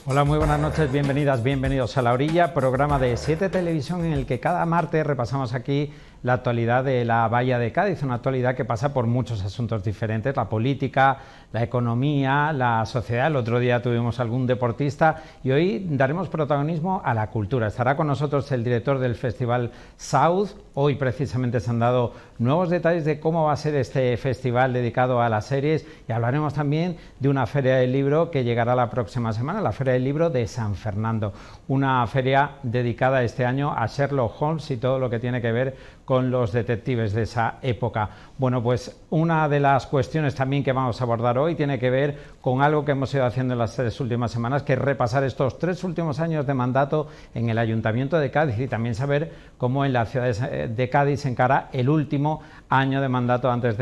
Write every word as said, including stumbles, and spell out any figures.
Hola, muy buenas noches, bienvenidas, bienvenidos a La Orilla, programa de siete Televisión en el que cada martes repasamos aquí la actualidad de la Bahía de Cádiz, una actualidad que pasa por muchos asuntos diferentes, la política, la economía, la sociedad. El otro día tuvimos algún deportista y hoy daremos protagonismo a la cultura. Estará con nosotros el director del Festival South. Hoy precisamente se han dado nuevos detalles de cómo va a ser este festival dedicado a las series y hablaremos también de una feria del libro que llegará la próxima semana, la Feria del Libro de San Fernando, una feria dedicada este año a Sherlock Holmes y todo lo que tiene que ver con los detectives de esa época. Bueno, pues una de las cuestiones también que vamos a abordar hoy tiene que ver con algo que hemos ido haciendo en las tres últimas semanas, que es repasar estos tres últimos años de mandato en el Ayuntamiento de Cádiz y también saber cómo en la ciudad de Cádiz se encara el último año de mandato antes de